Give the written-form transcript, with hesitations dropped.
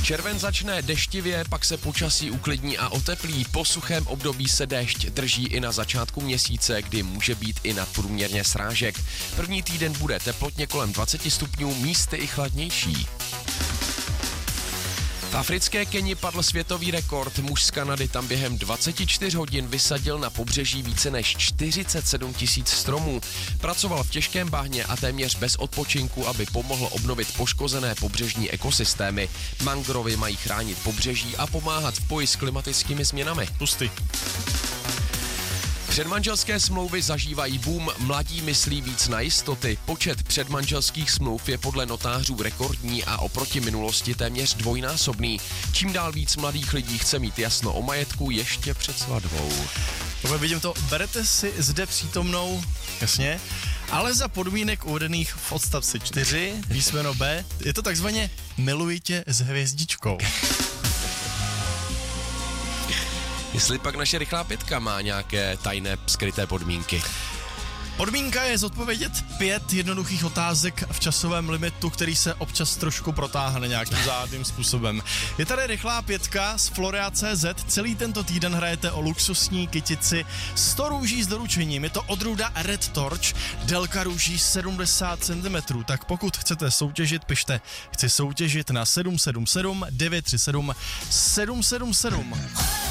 Červen začne deštivě, pak se počasí uklidní a oteplí. Po suchém období se déšť drží i na začátku měsíce, kdy může být i nadprůměrně srážek. První týden bude teplotně kolem 20 stupňů, místy i chladnější. V africké Keni padl světový rekord. Muž z Kanady tam během 24 hodin vysadil na pobřeží více než 47 000 stromů. Pracoval v těžkém bahně a téměř bez odpočinku, aby pomohl obnovit poškozené pobřežní ekosystémy. Mangrovy mají chránit pobřeží a pomáhat v boji s klimatickými změnami. Pusty. Předmanželské smlouvy zažívají boom, mladí myslí víc na jistoty. Počet předmanželských smluv je podle notářů rekordní a oproti minulosti téměř dvojnásobný. Čím dál víc mladých lidí chce mít jasno o majetku ještě před svatbou. Vidím to, berete si zde přítomnou, jasně, ale za podmínek uvedených v odstavci 4, písmeno B, je to takzvaně miluji tě s hvězdičkou. Jestli pak naše rychlá pětka má nějaké tajné skryté podmínky. Podmínka je zodpovědět 5 jednoduchých otázek v časovém limitu, který se občas trošku protáhne nějakým záhadným způsobem. Je tady rychlá pětka z Florea.cz. Celý tento týden hrajete o luxusní kytici 100 růží s doručením. Je to odrůda Red Torch, délka růží 70 cm. Tak pokud chcete soutěžit, pište chci soutěžit na 777 937 777.